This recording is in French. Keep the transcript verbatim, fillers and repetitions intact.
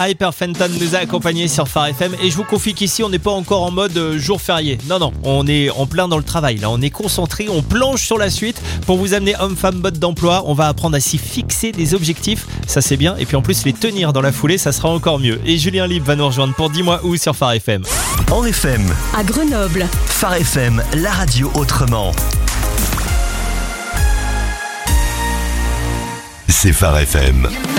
Hyper Fenton nous a accompagnés sur Phare F M. Et je vous confie qu'ici, on n'est pas encore en mode euh, jour férié. Non, non, on est en plein dans le travail. Là, on est concentré, on planche sur la suite pour vous amener homme-femme mode d'emploi. On va apprendre à s'y fixer des objectifs. Ça, c'est bien. Et puis en plus, les tenir dans la foulée, ça sera encore mieux. Et Julien Libre va nous rejoindre pour Dis-moi où sur Phare F M. En F M, à Grenoble. Phare F M, la radio autrement. C'est Phare F M.